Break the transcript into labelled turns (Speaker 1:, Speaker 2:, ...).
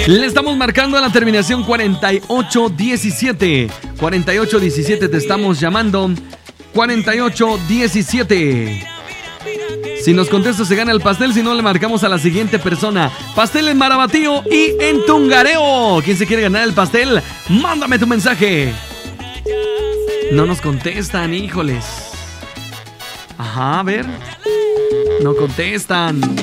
Speaker 1: Le estamos marcando a la terminación 4817. 4817 te estamos llamando. 4817. Si nos contesta se gana el pastel, si no le marcamos a la siguiente persona. Pastel en Marabatío y en Tungareo. ¿Quién se quiere ganar el pastel? Mándame tu mensaje. No nos contestan, híjoles. Ajá, a ver. No contestan.